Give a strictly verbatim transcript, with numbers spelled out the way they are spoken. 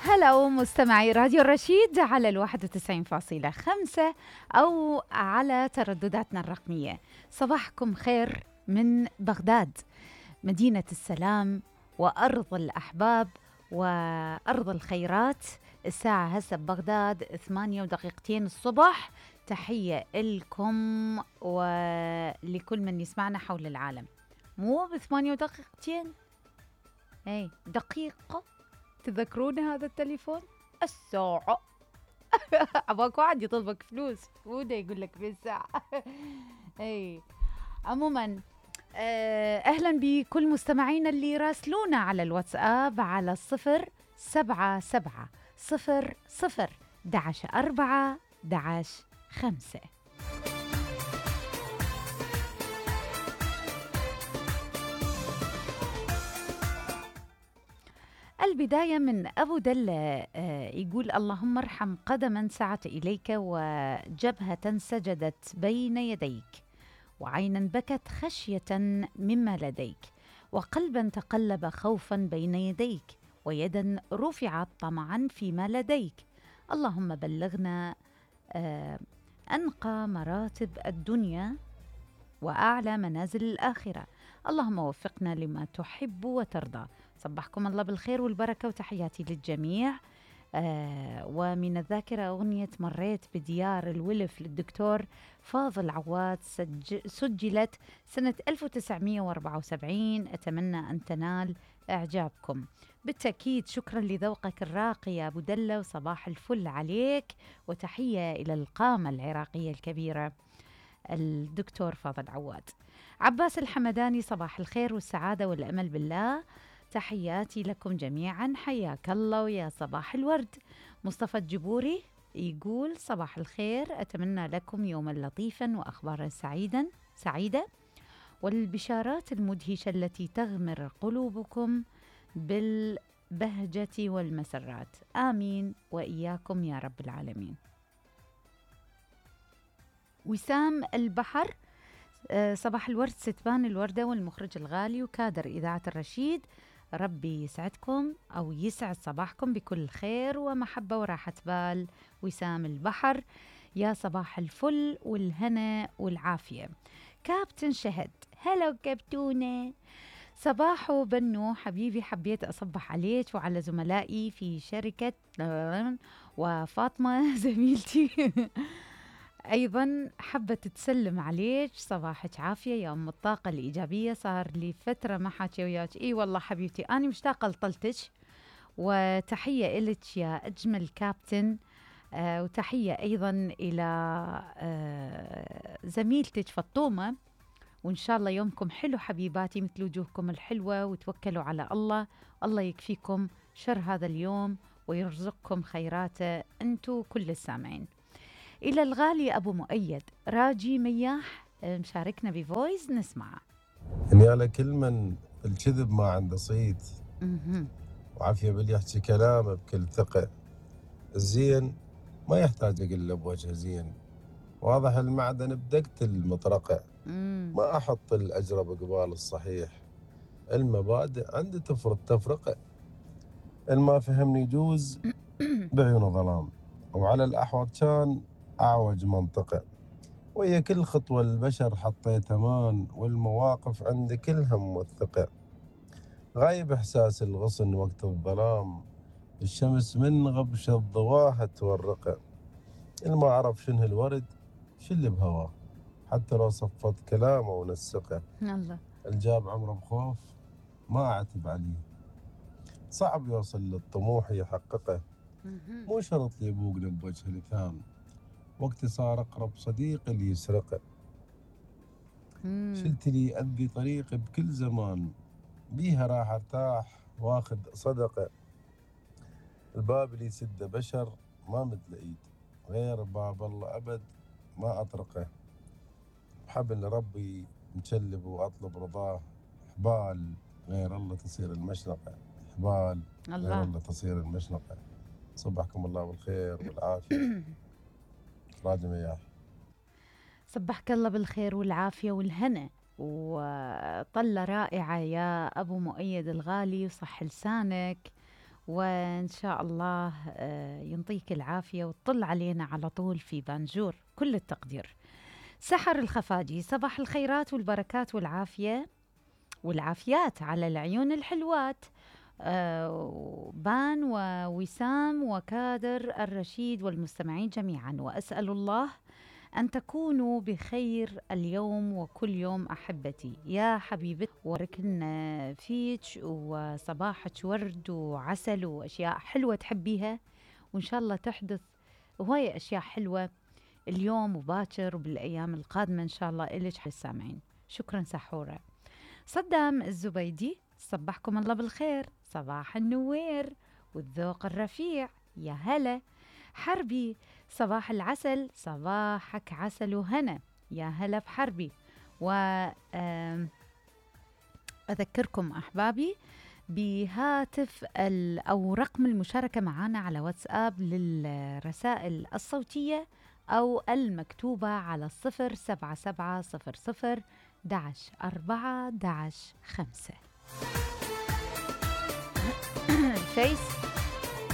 هلا مستمعي راديو الرشيد على الواحد وتسعين فاصلة خمسة أو على تردداتنا الرقمية. صباحكم خير من بغداد، مدينة السلام وأرض الأحباب وأرض الخيرات. الساعة هسه ببغداد ثمانية ودقيقتين الصبح. تحية لكم ولكل من يسمعنا حول العالم. مو بثمانية ودقيقتين، اي دقيقة. تذكرون هذا التليفون الساعة. أباك واحد يطلبك فلوس وده يقول لك بالساعة. اي عموما أهلا بكل مستمعينا اللي راسلونا على الواتساب على الصفر سبعة سبعة صفر صفر دعش أربعة دعش خمسة. البداية من أبو دلة، يقول اللهم ارحم قدما سعت إليك وجبهة سجدت بين يديك وعينا بكت خشية مما لديك وقلبا تقلب خوفا بين يديك ويدا رفعت طمعا فيما لديك. اللهم بلغنا أنقى مراتب الدنيا وأعلى منازل الآخرة. اللهم وفقنا لما تحب وترضى. صبحكم الله بالخير والبركة وتحياتي للجميع. آه ومن الذاكرة أغنية مريت بديار الولف للدكتور فاضل عواد، سج سجلت سنة ألف وتسعمئة وأربعة وسبعين. أتمنى أن تنال إعجابكم. بالتأكيد شكرا لذوقك الراقي يا أبو دلة، وصباح الفل عليك، وتحية إلى القامة العراقية الكبيرة الدكتور فاضل عواد. عباس الحمداني، صباح الخير والسعادة والأمل بالله، تحياتي لكم جميعا، حياك الله ويا صباح الورد. مصطفى الجبوري يقول صباح الخير، أتمنى لكم يوما لطيفا وأخبارا سعيدا سعيدة والبشارات المدهشة التي تغمر قلوبكم بالبهجة والمسرات. آمين وإياكم يا رب العالمين. وسام البحر، صباح الورد ستبان الوردة والمخرج الغالي وكادر إذاعة الرشيد، ربي يسعدكم أو يسعد صباحكم بكل خير ومحبة وراحة بال. وسام البحر، يا صباح الفل والهنا والعافية. كابتن شهد، هلو كابتونة، صباحو بنو حبيبي، حبيت أصبح عليك وعلى زملائي في شركة وفاطمة زميلتي أيضا حبت تسلم عليك، صباحك عافية يا أم الطاقة الإيجابية، صار لي فترة ما حكي وياك. إي والله حبيبتي أنا مشتاقة لطلتك، وتحية إلك يا أجمل كابتن. آه وتحية أيضا إلى آه زميلتك فطومة، وإن شاء الله يومكم حلو حبيباتي مثل وجوهكم الحلوة، وتوكلوا على الله، الله يكفيكم شر هذا اليوم ويرزقكم خيراته أنتو كل السامعين. إلى الغالي أبو مؤيد راجي مياح مشاركنا بفويس، نسمع. إني على كل من الكذب ما عنده صيد، وعافية باللي يحكي كلامه بكل ثقة. الزين ما يحتاج أقول له بوجه زين، واضح المعدن بدقة المطرقة. ما أحط الأجرب قبال الصحيح، المبادئ عندي تفرض تفرقة. الما فهمني يجوز بعيونه ظلام، وعلى الأحوط كان أعوج منطقة. وهي كل خطوة البشر حطيت أمان، والمواقف عندي كلها موثقة. غايب إحساس الغصن وقت الظلام، الشمس من غبش ضواها تورقه. الما عرف شنه الورد شو اللي بهواه، حتى لو صفت كلامه ونسقه. الله. الجاب عمره بخوف ما أعتب عليه، صعب يوصل للطموح يحققه. مو شرط يبوقنا بوجه لثام، وقت صار أقرب صديق اللي يسرقه. شلت لي أذي طريقي بكل زمان، بيها راح ارتاح واخذ صدقه. الباب اللي يسده بشر ما مثل ايد، غير باب الله ابد ما اطرقه. بحبل ربي مشلب واطلب رضاه، حبال غير الله تصير المشنقه، حبال الله. غير الله تصير المشنقه. صبحكم الله بالخير والعافيه. راجي مياح. صبحك الله بالخير والعافية والهنا، وطلة رائعة يا أبو مؤيد الغالي، وصح لسانك وإن شاء الله ينطيك العافية وتطل علينا على طول في بانجور. كل التقدير. سحر الخفاجي، صباح الخيرات والبركات والعافية والعافيات على العيون الحلوات، آه بان ووسام وكادر الرشيد والمستمعين جميعا، وأسأل الله أن تكونوا بخير اليوم وكل يوم أحبتي يا حبيبتي، وركن فيك وصباحك ورد وعسل وأشياء حلوة تحبيها، وإن شاء الله تحدث هواية أشياء حلوة اليوم وباكر وبالأيام القادمة إن شاء الله إلك حسامعين. شكرا سحورة. صدام الزبيدي، صبحكم الله بالخير، صباح النوير والذوق الرفيع، يا هلا. حربي، صباح العسل، صباحك عسل وهنا، يا هلا بحربي. وأذكركم أحبابي بهاتف أو رقم المشاركة معنا على واتساب للرسائل الصوتية أو المكتوبة على الصفر سبعة سبعة صفر صفر دعش أربعة دعش خمسة. الفيس